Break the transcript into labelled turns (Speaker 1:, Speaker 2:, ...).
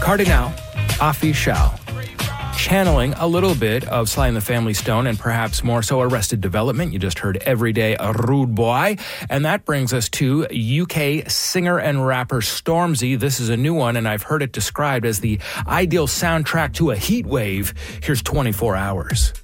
Speaker 1: Cardinal Offishall, channeling a little bit of Sly and the Family Stone and perhaps more so Arrested Development. You just heard Everyday a Rude Boy. And that brings us to UK singer and rapper Stormzy. This is a new one, and I've heard it described as the ideal soundtrack to a heat wave. Here's 24 Hours.